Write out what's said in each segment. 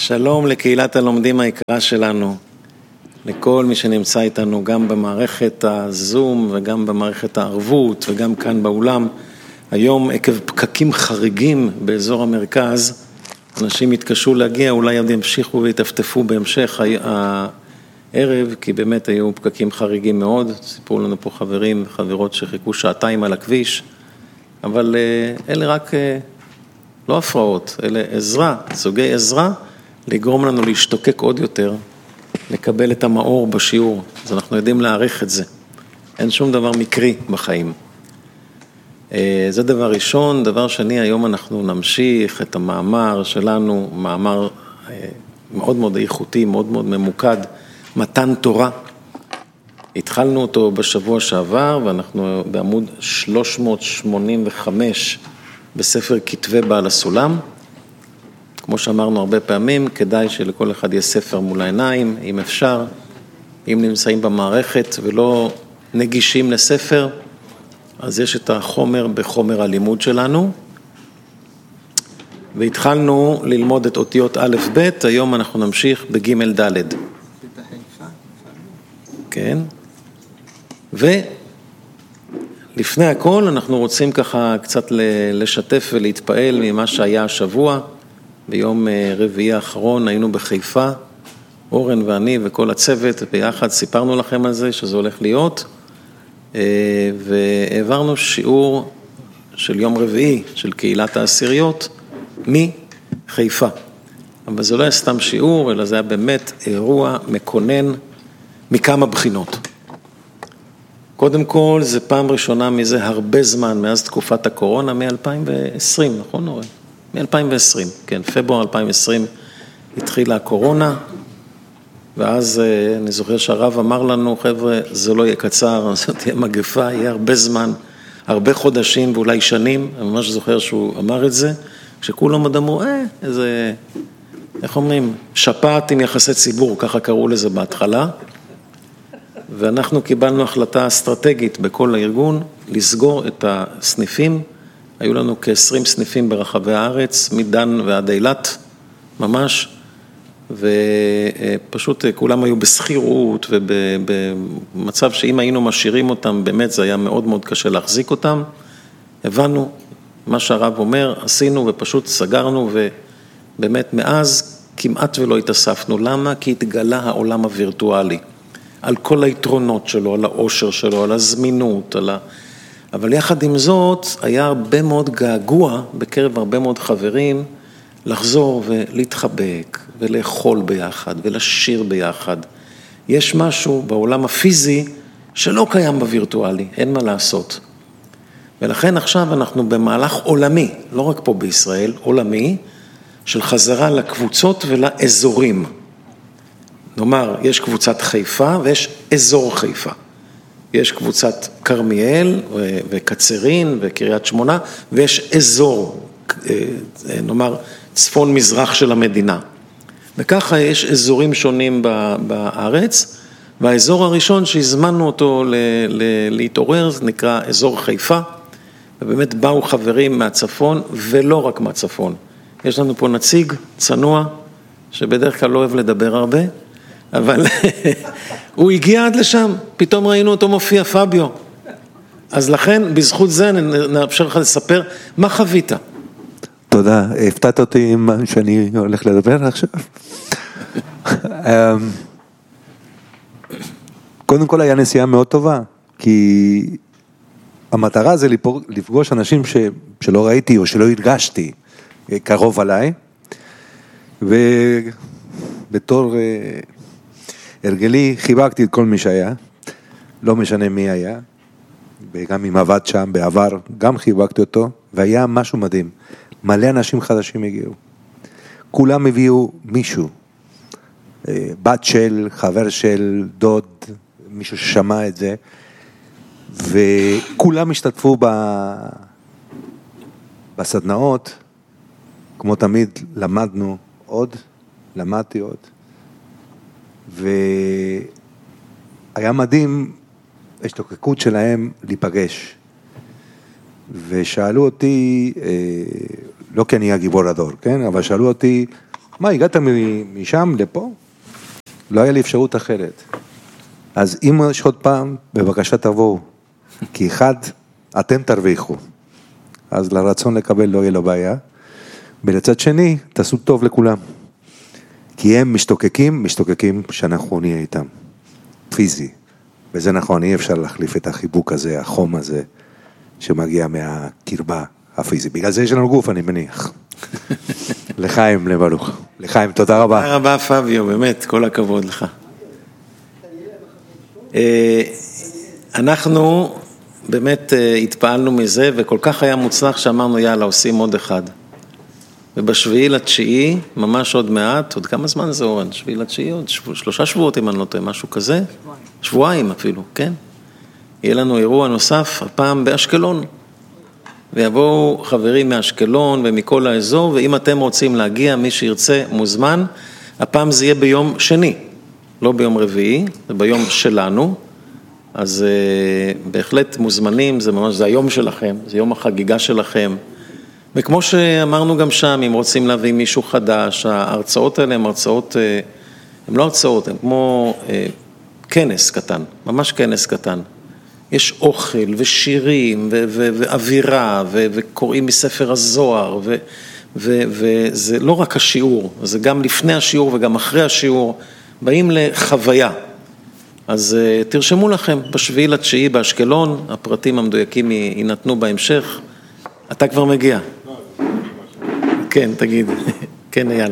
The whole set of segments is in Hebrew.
שלום לקהילת הלומדים היקרה שלנו, לכל מי שנמצא איתנו גם במערכת הזום וגם במערכת הערבות וגם כאן באולם. היום עקב פקקים חריגים באזור המרכז, אנשים התקשו להגיע, אולי עוד ימשיכו ויתפתפו בהמשך הערב, כי באמת היו פקקים חריגים מאוד. סיפרו לנו פה חברים וחברות שחיכו שעתיים על הכביש, אבל אלה רק לא הפרעות, אלה עזרה, סוגי עזרה, לגרום לנו להשתוקק עוד יותר, לקבל את המאור בשיעור. אז אנחנו יודעים להעריך את זה. אין שום דבר מקרי בחיים. זה דבר ראשון. דבר שני, היום אנחנו נמשיך את המאמר שלנו, מאמר מאוד מאוד איכותי, מאוד מאוד ממוקד, מתן תורה. התחלנו אותו בשבוע שעבר, ואנחנו בעמוד 385 בספר כתבי בעל הסולם. כמו שאמרנו הרבה פעמים, כדאי שלכל אחד יהיה ספר מול העיניים, אם אפשר, אם נמצאים במערכת ולא נגישים לספר, אז יש את החומר בחומר הלימוד שלנו, והתחלנו ללמוד את אותיות א' ב', היום אנחנו נמשיך בג' ד'. כן, ולפני הכל אנחנו רוצים ככה קצת לשתף ולהתפעל ממה שהיה השבוע. ביום רביעי האחרון היינו בחיפה, אורן ואני וכל הצוות ביחד סיפרנו לכם על זה שזה הולך להיות, והעברנו שיעור של יום רביעי של קהילת העשיריות מחיפה. אבל זה לא היה סתם שיעור, אלא זה היה באמת אירוע מקונן מכמה בחינות. קודם כל, זה פעם ראשונה מזה הרבה זמן, מאז תקופת הקורונה, מ-2020, נכון אורן? מ-2020, כן, פברואר 2020 התחילה הקורונה, ואז אני זוכר שהרב אמר לנו, חבר'ה, זה לא יהיה קצר, זאת תהיה מגפה, יהיה הרבה זמן, הרבה חודשים ואולי שנים. אני ממש זוכר שהוא אמר את זה, כשכולם עוד אמרו, איזה, איך אומרים, שפעת עם יחסי ציבור, ככה קראו לזה בהתחלה, ואנחנו קיבלנו החלטה אסטרטגית בכל הארגון, לסגור את הסניפים. היו לנו כ-20 סניפים ברחבי הארץ, מדן ועד אילת, ממש, ופשוט כולם היו בסחירות ובמצב שאם היינו משאירים אותם, באמת זה היה מאוד מאוד קשה להחזיק אותם. הבנו מה שהרב אומר, עשינו ופשוט סגרנו, ובאמת מאז כמעט ולא התאספנו. למה? כי התגלה העולם הווירטואלי, על כל היתרונות שלו, על העושר שלו, על הזמינות, אבל יחד עם זאת, היה הרבה מאוד געגוע בקרב הרבה מאוד חברים, לחזור ולהתחבק ולאכול ביחד ולשיר ביחד. יש משהו בעולם הפיזי שלא קיים בווירטואלי, אין מה לעשות. ולכן עכשיו אנחנו במהלך עולמי, לא רק פה בישראל, עולמי, של חזרה לקבוצות ולאזורים. נאמר, יש קבוצת חיפה ויש אזור חיפה. יש קבוצת קרמיאל וקצרין וקריית שמונה, ויש אזור, נאמר, צפון מזרח של המדינה. וככה יש אזורים שונים בארץ, והאזור הראשון שהזמנו אותו להתעורר, זה נקרא אזור חיפה, ובאמת באו חברים מהצפון, ולא רק מהצפון. יש לנו פה נציג צנוע, שבדרך כלל לא אוהב לדבר הרבה, אבל הוא הגיע עד לשם, פתאום ראינו אותו מופיע, פביו. אז לכן, בזכות זה, נאפשר לך לספר מה חווית. תודה, הפתעת אותי שאני הולך לדבר עכשיו. קודם כל היה נסיעה מאוד טובה, כי המטרה זה לפגוש אנשים שלא ראיתי או שלא הרגשתי קרוב עליי, ובתור הרגלי חיבקתי את כל מי שהיה, לא משנה מי היה, וגם אם עבד שם בעבר, גם חיבקתי אותו, והיה משהו מדהים. מלא אנשים חדשים הגיעו. כולם הביאו מישהו, בת של, חבר של, דוד, מישהו ששמע את זה, וכולם השתתפו בסדנאות, כמו תמיד למדנו עוד, למדתי עוד, והיה מדהים ההשתוקקות שלהם להיפגש. ושאלו אותי, לא כי אני הגיבור הדור, כן? אבל שאלו אותי, מה, הגעת משם לפה? לא היה לי אפשרות אחרת. אז אם יש עוד פעם, בבקשה תבואו, כי אחד, אתם תרוויחו. אז לרצון לקבל לא יהיה לו בעיה. ולצד שני, תעשו טוב לכולם. כי הם משתוקקים שאנחנו נהיה איתם. פיזי. וזה נכון, אי אפשר להחליף את החיבוק הזה, החום הזה, שמגיע מהקרבה הפיזי. בגלל זה יש לנו גוף, אני מניח. לחיים, לברוך. לחיים, תודה רבה. תודה רבה, פביו, באמת, כל הכבוד לך. אנחנו באמת התפעלנו מזה, וכל כך היה מוצלח שאמרנו, יאללה, עושים עוד אחד. ובשביעי לתשיעי, ממש עוד מעט, עוד כמה זמן זה אורן? שביעי לתשיעי, עוד 3 שבועות אם אני לא טועה, משהו כזה? שבועיים אפילו, כן? יהיה לנו אירוע נוסף, הפעם באשקלון. ויבואו חברים מאשקלון ומכל האזור, ואם אתם רוצים להגיע, מי שירצה מוזמן, הפעם זה יהיה ביום שני, לא ביום רביעי, זה ביום שלנו, אז בהחלט מוזמנים, זה ממש, זה היום שלכם, זה יום החגיגה שלכם, וכמו שאמרנו גם שם, אם רוצים להביא מישהו חדש, ההרצאות האלה הן הרצאות, הן לא הרצאות, הן כמו כנס קטן, ממש כנס קטן. יש אוכל ושירים ואווירה וקוראים מספר הזוהר וזה לא רק השיעור, זה גם לפני השיעור וגם אחרי השיעור, באים לחוויה. אז תרשמו לכם, בשביעי לתשיעי באשקלון, הפרטים המדויקים יינתנו בהמשך. אתה כבר מגיע. כן, תגיד. כן, אייל.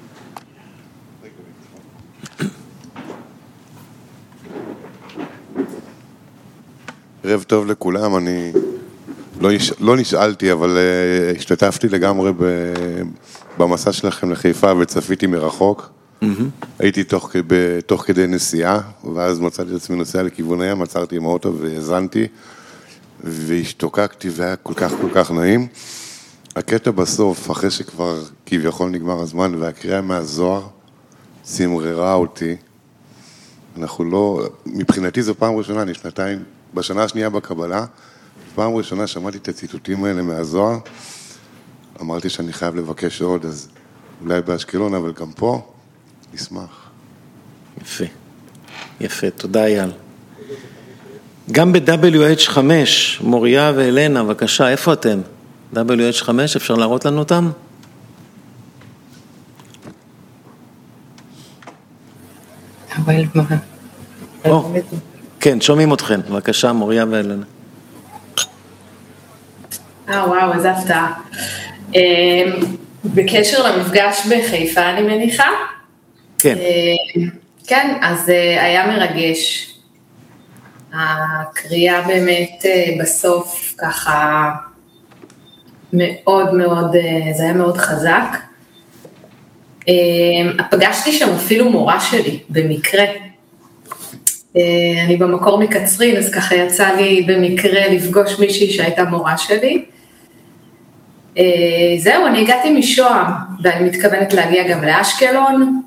ערב טוב לכולם, אני לא נשאלתי, אבל השתתפתי לגמרי במסע שלכם לחיפה וצפיתי מרחוק. הייתי תוך כדי נסיעה, ואז מצאתי את עצמי נוסע לכיוון הים, עצרתי עם האוטו והזנתי, והשתוקקתי והיה כל כך נעים. הקטע בסוף, אחרי שכבר כביכול נגמר הזמן, והקריאה מהזוהר סמררה אותי. אנחנו לא, מבחינתי זו פעם ראשונה, אני שנתיים, בשנה השנייה בקבלה, פעם ראשונה שמעתי את הציטוטים האלה מהזוהר, אמרתי שאני חייב לבקש עוד, אז אולי באשקלון, אבל גם פה, נשמח. יפה, יפה, תודה אייל. גם ב-WH5, מוריה ואלנה, בבקשה, איפה אתם? WH5, אפשר להראות לנו אותם? אבל מה? כן, שומעים אתכם, בבקשה, מוריה ואלנה. וואו, איזה הפתעה. בקשר למפגש בחיפה, אני מניחה? כן. כן, אז היה מרגש. הקריאה באמת בסוף ככה מאוד מאוד, זה היה מאוד חזק. פגשתי שם אפילו מורה שלי, במקרה. אני במקור מקצרין, אז ככה יצא לי במקרה לפגוש מישהי שהייתה מורה שלי. זהו, אני הגעתי משוהם, ואני מתכוונת להגיע גם לאשקלון.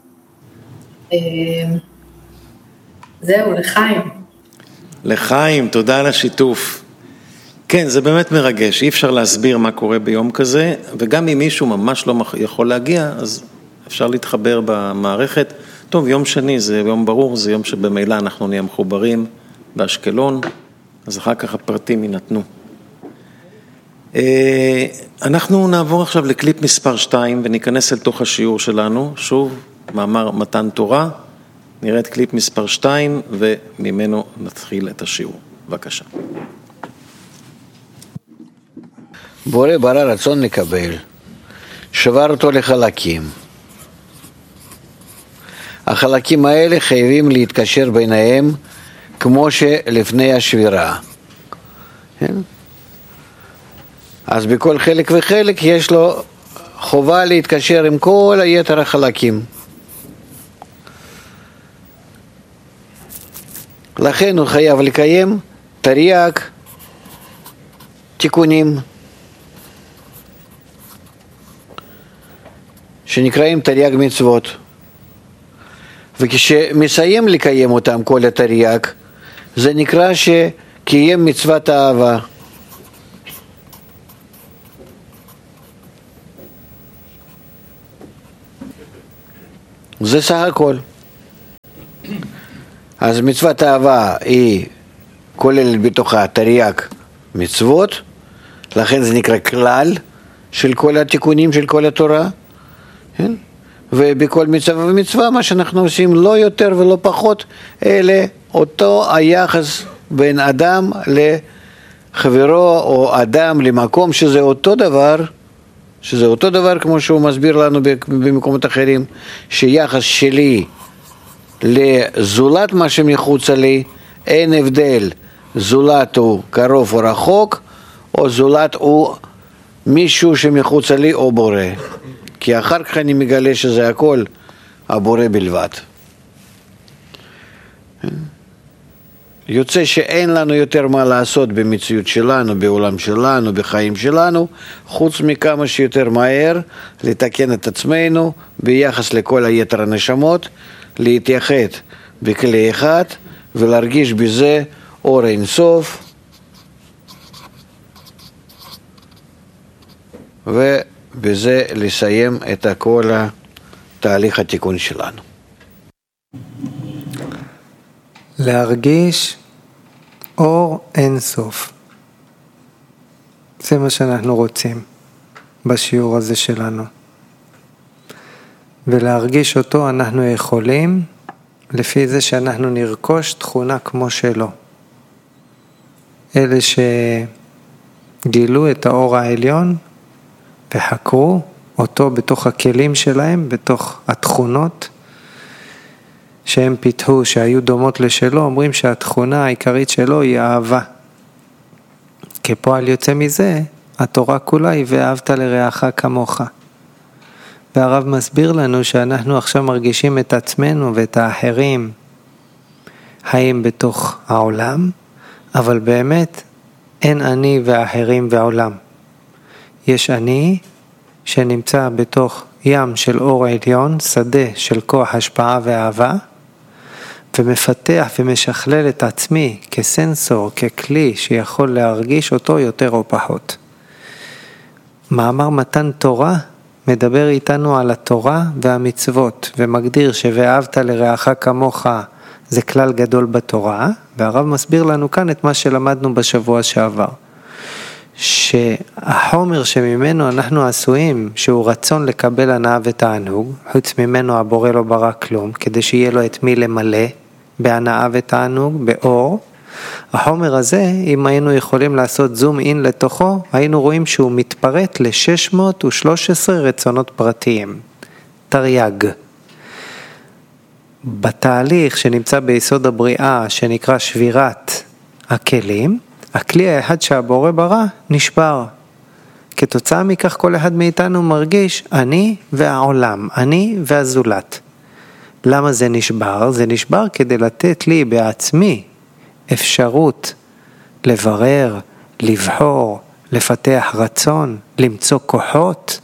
זהו, לחיים. לחיים, תודה על השיתוף. כן, זה באמת מרגש, אי אפשר להסביר מה קורה ביום כזה, וגם אם מישהו ממש לא יכול להגיע, אז אפשר להתחבר במערכת. טוב, יום שני זה יום ברור, זה יום שבמילא אנחנו נהיה מחוברים באשקלון, אז אחר כך הפרטים יינתנו. אנחנו נעבור עכשיו לקליפ מספר 2 וניכנס אל תוך השיעור שלנו, שוב, מאמר מתן תורה, נראה את קליפ מספר 2 וממנו נתחיל את השיעור. בבקשה. בורא ברא רצון לקבל, שבר אותו לחלקים. החלקים האלה חייבים להתקשר ביניהם כמו שלפני השבירה. אז בכל חלק וחלק יש לו חובה להתקשר עם כל היתר החלקים. לכן הוא חייב לקיים תרי"ג תיקונים שנקראים תרי"ג מצוות. וכשמסיים לקיים אותם כל התרי"ג, זה נקרא שקיים מצוות האהבה. זה סך הכל. אז מצוות האהבה היא כוללת בתוכה תרי"ג מצוות, לכן זה נקרא כלל של כל התיקונים של כל התורה, כן? ובכל מצווה ומצווה מה שאנחנו עושים לא יותר ולא פחות, אלא אותו היחס בין אדם לחברו או אדם למקום, שזה אותו דבר כמו שהוא מסביר לנו במקומות אחרים, שיחס שלי לזולת מה שמחוץ לי, אין הבדל, זולת הוא קרוב או רחוק, או זולת הוא מישהו שמחוץ לי או בורא, כי אחר כך אני מגלה שזה הכל הבורא בלבד. יוצא שאין לנו יותר מה לעשות במציאות שלנו, בעולם שלנו, בחיים שלנו, חוץ מכמה שיותר מהר לתקן את עצמנו ביחס לכל היתר הנשמות, להתייחד בכלי אחד ולהרגיש בזה אור אינסוף, ובזה לסיים את כל תהליך התיקון שלנו. להרגיש אור אינסוף. זה מה שאנחנו רוצים בשיעור הזה שלנו. ולהרגיש אותו אנחנו יכולים לפי זה שאנחנו נרכוש תכונה כמו שלו. אלה שגילו את האור העליון וחקרו אותו בתוך הכלים שלהם, בתוך התכונות שהם פיתחו, שהיו דומות לשלו, אומרים שהתכונה העיקרית שלו היא אהבה. כפועל יוצא מזה, התורה כולה היא ואהבת לרעך כמוך. והרב מסביר לנו שאנחנו עכשיו מרגישים את עצמנו ואת האחרים חיים בתוך העולם, אבל באמת אין אני ואחרים ועולם. יש אני שנמצא בתוך ים של אור עליון, שדה של כוח השפעה ואהבה, ומפתח ומשכלל את עצמי כסנסור, ככלי שיכול להרגיש אותו יותר או פחות. מאמר מתן תורה מדבר איתנו על התורה והמצוות, ומגדיר שוואהבת לרעך כמוך זה כלל גדול בתורה, והרב מסביר לנו כאן את מה שלמדנו בשבוע שעבר. שהחומר שממנו אנחנו עשויים, שהוא רצון לקבל הנאה ותענוג, חוץ ממנו הבורא לא ברא כלום, כדי שיהיה לו את מי למלא בהנאה ותענוג, באור. החומר הזה, אם היינו יכולים לעשות זום אין לתוכו, היינו רואים שהוא מתפרט ל-613 רצונות פרטיים. תרי"ג. בתהליך שנמצא ביסוד הבריאה, שנקרא שבירת הכלים, הכלי האחד שהבורא ברא נשבר. כתוצאה מכך כל אחד מאיתנו מרגיש אני והעולם, אני והזולת. למה זה נשבר? זה נשבר כדי לתת לי בעצמי אפשרות לברר, לבחור, לפתח רצון, למצוא כוחות,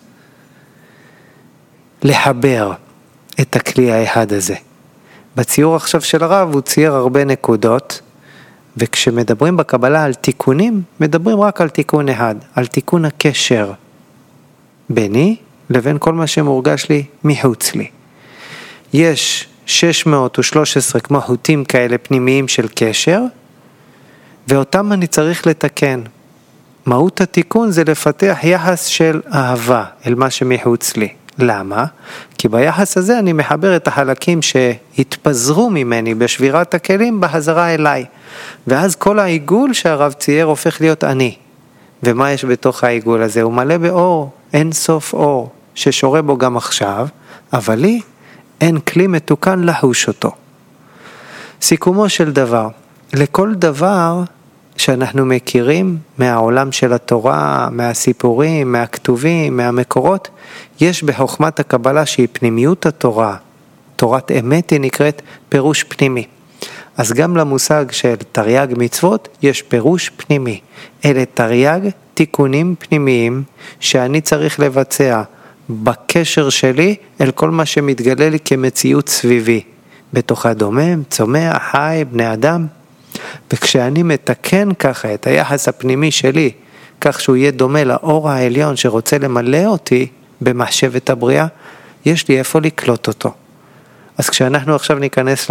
לחבר את הכלי האחד הזה. בציור עכשיו של הרב הוא צייר הרבה נקודות, וכשמדברים בקבלה על תיקונים, מדברים רק על תיקון אחד, על תיקון הקשר ביני לבין כל מה שמורגש לי מחוץ לי. יש 613 כמו חוטים כאלה פנימיים של קשר, ואותם אני צריך לתקן. מהות התיקון זה לפתח יחס של אהבה אל מה שמחוץ לי. למה? כי ביחס הזה אני מחבר את החלקים שהתפזרו ממני בשבירת הכלים בחזרה אליי. ואז כל העיגול שהרב צייר הופך להיות אני. ומה יש בתוך העיגול הזה? הוא מלא באור, אין סוף אור, ששורה בו גם עכשיו, אבל לי אין כלי מתוקן לחוש אותו. סיכומו של דבר, לכל דבר שאנחנו מכירים מהעולם של התורה, מהסיפורים, מהכתובים, מהמקורות, יש בחוכמת הקבלה שהיא פנימיות התורה, תורת אמת היא נקראת פירוש פנימי. אז גם למושג של תרי"ג מצוות יש פירוש פנימי. אלה תרי"ג תיקונים פנימיים שאני צריך לבצע בקשר שלי אל כל מה שמתגלה לי כמציאות סביבי. בתוך הדומם, צומח, חי, בני אדם. וכשאני מתקן ככה את היחס הפנימי שלי, כך שהוא יהיה דומה לאור העליון שרוצה למלא אותי במחשבת הבריאה, יש לי איפה לקלוט אותו. אז כשאנחנו עכשיו ניכנס